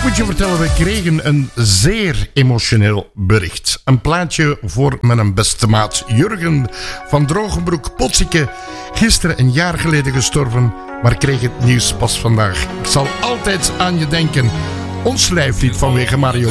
moet je vertellen, we kregen een zeer emotioneel bericht. Een plaatje voor mijn beste maat Jurgen van Drogenbroek-Potsieke. Gisteren een jaar geleden gestorven, maar kreeg het nieuws pas vandaag. Ik zal altijd aan je denken. Ons lijflied vanwege Mario